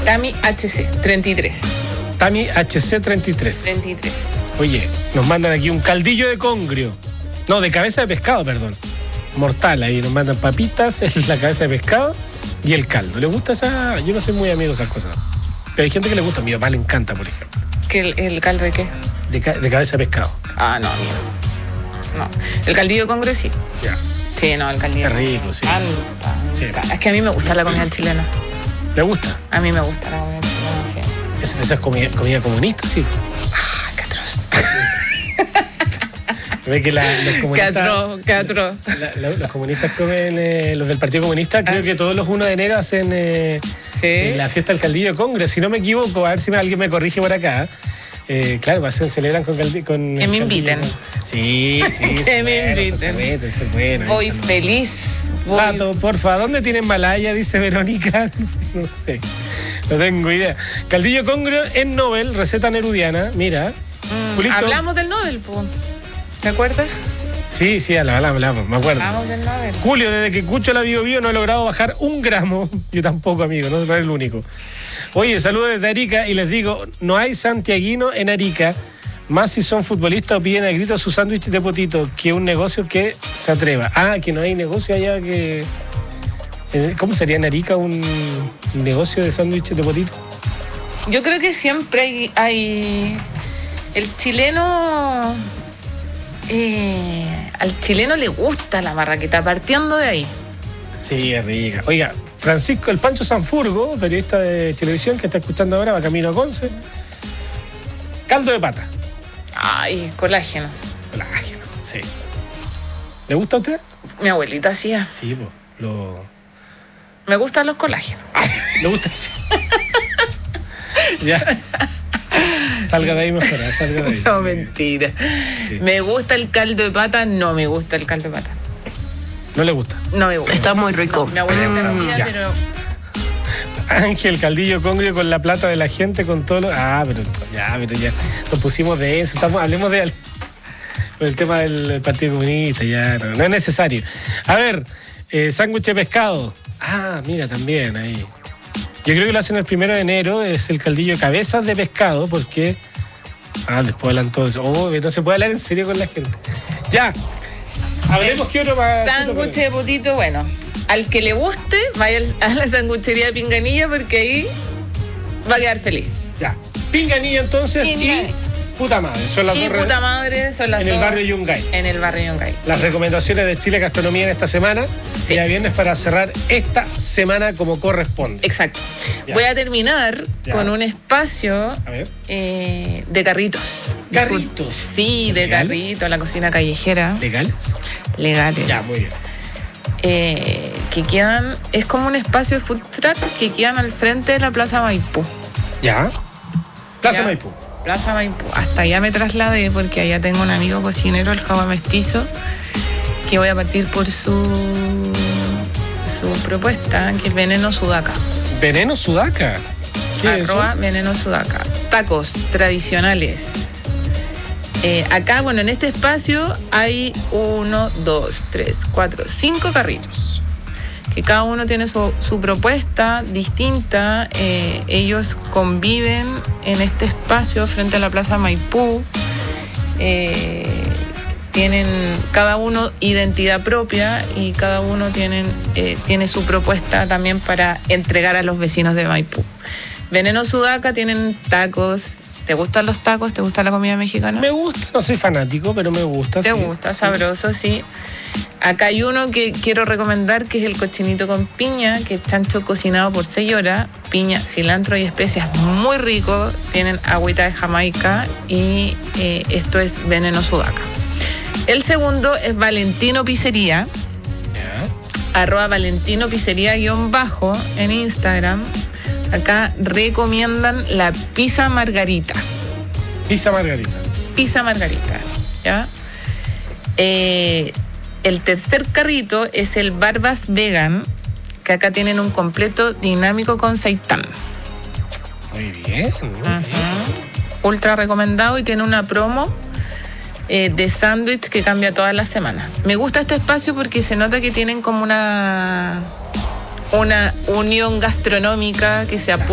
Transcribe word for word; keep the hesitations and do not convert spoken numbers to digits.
Tami H C, treinta y tres. Tami H C treinta y tres. treinta y tres. Oye, nos mandan aquí un caldillo de congrio. No, de cabeza de pescado, perdón. Mortal, ahí nos mandan papitas, la cabeza de pescado y el caldo. ¿Le gusta esa? Yo no soy muy amigo de esas cosas. Pero hay gente que le gusta, a mi papá le encanta, por ejemplo. ¿Qué, el, ¿El caldo de qué? De, ca- de cabeza de pescado. Ah, no, mira. No. El caldillo de congrio sí. Ya. Sí, no, el caldillo. Qué rico, sí. Anda, Sí. Es que a mí me gusta la comida chilena. ¿Le gusta? A mí me gusta la comida chilena, sí. ¿Eso, eso es comida, comida comunista, sí? Ah, qué atroz. Ve que la, los Qué comunistas... atroz, qué atroz. la- la- los comunistas comen, eh, los del Partido Comunista, creo Ah. que todos los primero de enero hacen eh, Sí. eh, la fiesta del caldillo de congrio. Si no me equivoco, a ver si me- alguien me corrige por acá. Eh, claro, hacen, celebran con caldillo. Con Que el me caldillo inviten. con- Sí, sí. Que son me buenos, inviten. son buenos, son buenos, Voy son- feliz. Voy... Pato, porfa, ¿dónde tienen Malaya? Dice Verónica. No sé. No tengo idea. Caldillo congrio en Nobel, receta nerudiana. Mira. Mm, Julito. hablamos del Nobel, po. ¿Te acuerdas? Sí, sí, hablamos, hablamos, me acuerdo. Hablamos del Nobel. Julio, desde que escucho la Bio Bio no he logrado bajar un gramo. Yo tampoco, amigo, no, no eres el único. Oye, saludos desde Arica y les digo, no hay santiaguino en Arica, más si son futbolistas o piden a gritos su sándwich de potito, que un negocio que se atreva. Ah, que no hay negocio allá que... ¿Cómo sería en Arica un negocio de sándwiches de potito? Yo creo que siempre hay... hay... El chileno... Eh, al chileno le gusta la marraqueta, partiendo de ahí. Sí, es rica. Oiga, Francisco El Pancho Sanfurgo, periodista de televisión que está escuchando ahora, va camino a Conce. Caldo de pata. Ay, colágeno. Colágeno, sí. ¿Le gusta a usted? Mi abuelita hacía. Sí, pues. Lo... Me gustan los colágenos. ¿Le gusta? Ya. Salga de ahí mejor, ¿eh? Salga de ahí. No, mentira. Sí. ¿Me gusta el caldo de pata? No me gusta el caldo de pata. ¿No le gusta? No me gusta. Está muy rico. No, mi abuelita Mm, hacía, ya. pero... Ángel Caldillo Congrio con la plata de la gente, con todo lo... Ah, pero ya, pero ya. Nos pusimos de eso. Estamos, hablemos de... Por el tema del Partido Comunista, ya. No, no es necesario. A ver, eh, sándwich de pescado. Ah, mira, también ahí. Yo creo que lo hacen el primero de enero, es el caldillo de cabezas de pescado, porque... Ah, después hablan todos. Oh, no se puede hablar en serio con la gente. Ya. Hablemos qué otro más. Sándwich de potito, bueno. Al que le guste, vaya a la sanguchería de Pinganilla porque ahí va a quedar feliz. Ya. Pinganilla entonces Pinganilla. y puta madre. Son las Y dos puta madre son las en dos. el barrio Yungay. En el barrio Yungay. Las recomendaciones de Chile Gastronomía en esta semana. Sí. Día viernes para cerrar esta semana como corresponde. Exacto. Ya. Voy a terminar Ya. con un espacio A ver. eh, de carritos. Carritos. Sí, de ¿Legales? carritos, la cocina callejera. ¿Legales? Legales. Ya, muy bien. Eh, que quedan, es como un espacio de food truck que quedan al frente de la Plaza Maipú. Ya. Plaza Ya. Maipú. Plaza Maipú. Hasta allá me trasladé porque allá tengo un amigo cocinero, el Java Mestizo, que voy a partir por su su propuesta, que es Veneno Sudaca. Veneno Sudaca. ¿Qué es Arroba eso? Veneno Sudaca. Tacos tradicionales. Eh, acá, bueno, en este espacio hay uno, dos, tres, cuatro, cinco carritos. Que cada uno tiene su, su propuesta distinta. Eh, ellos conviven en este espacio frente a la Plaza Maipú. Eh, tienen cada uno identidad propia y cada uno tienen, eh, tiene su propuesta también para entregar a los vecinos de Maipú. Veneno Sudaca tienen tacos. ¿Te gustan los tacos? ¿Te gusta la comida mexicana? Me gusta, no soy fanático, pero me gusta. ¿Te sí. gusta? Sabroso, sí. Acá hay uno que quiero recomendar, que es el cochinito con piña, que es chancho cocinado por seis horas, piña, cilantro y especias, muy rico. Tienen agüita de Jamaica y eh, esto es Veneno Sudaca. El segundo es Valentino Pizzería, Ya. arroba Valentino Pizzería guión bajo en Instagram. Acá recomiendan la pizza margarita. Pizza Margarita. Pizza margarita, ¿ya? Eh, el tercer carrito es el Barbas Vegan, que acá tienen un completo dinámico con seitán. Muy bien. Muy bien. Ultra recomendado y tiene una promo eh, de sándwich que cambia todas las semanas. Me gusta este espacio porque se nota que tienen como una, una unión gastronómica que se apoya.